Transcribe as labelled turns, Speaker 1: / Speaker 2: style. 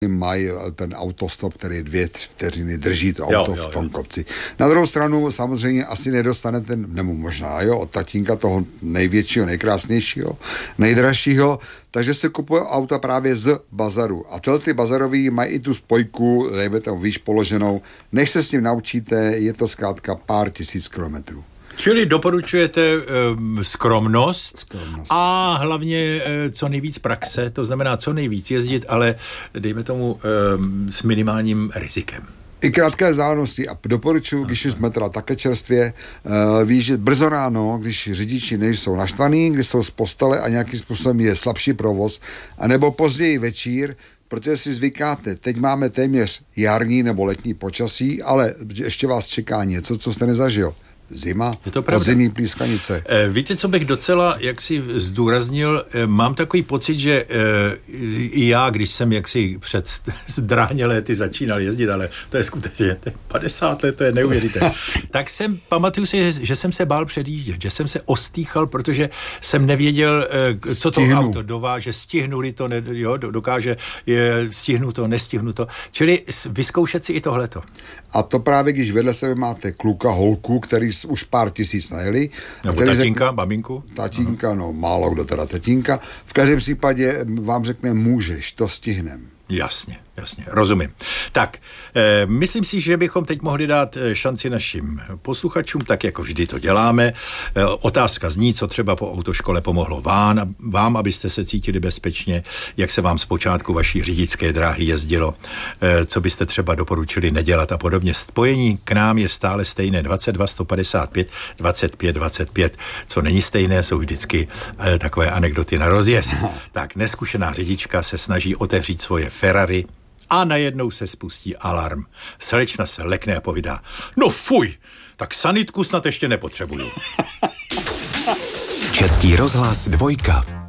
Speaker 1: mají ten autostop, který 2 vteřiny drží to auto v tom kopci. Na druhou stranu samozřejmě asi nedostanete, nebo možná, od tatínka toho největšího, nejkrásnějšího, nejdražšího, takže se kupuje auta právě z bazaru. A ty bazarový mají i tu spojku, dejme tam výš položenou, než se s ním naučíte, je to zkrátka pár tisíc kilometrů.
Speaker 2: Čili doporučujete skromnost a hlavně co nejvíc praxe, to znamená co nejvíc jezdit, ale dejme tomu s minimálním rizikem.
Speaker 1: I krátké vzdálenosti a doporučuji, když jsme teda také čerstvě, vyjíždět brzo ráno, když řidiči nejsou naštvaný, když jsou z postele a nějakým způsobem je slabší provoz, anebo později večír, protože si zvykáte, teď máme téměř jarní nebo letní počasí, ale ještě vás čeká něco, co jste nezažil. Zima, podzimní plískanice.
Speaker 2: Víte, co bych docela jaksi zdůraznil? Mám takový pocit, že i já, když jsem jaksi před zdráně lety začínal jezdit, ale to je skutečně 50 let, to je neuvěřitelné. Tak pamatuju si, že jsem se bál předjíždět, že jsem se ostýchal, protože jsem nevěděl, co to auto dováže, stihnu-li to, dokáže, stihnu to, nestihnu to. Čili vyzkoušet si i tohleto.
Speaker 1: A to právě, když vedle sebe máte kluka, holku, který už pár tisíc najeli.
Speaker 2: Nebo tatínka, maminku?
Speaker 1: Tatínka, no málo kdo teda tatínka. V každém případě vám řekne, můžeš, to stihnem.
Speaker 2: Jasně, rozumím. Tak, myslím si, že bychom teď mohli dát šanci našim posluchačům, tak jako vždy to děláme. Otázka zní, co třeba po autoškole pomohlo vám, abyste se cítili bezpečně, jak se vám zpočátku vaší řidičské dráhy jezdilo, co byste třeba doporučili nedělat a podobně. Spojení k nám je stále stejné 22 155 25 25. Co není stejné, jsou vždycky takové anekdoty na rozjezd. Tak, neskušená řidička se snaží otevřít svoje Ferrari a najednou se spustí alarm. Slečna se lekne a povídá, no fuj, tak sanitku snad ještě nepotřebuju.
Speaker 3: Český rozhlas 2.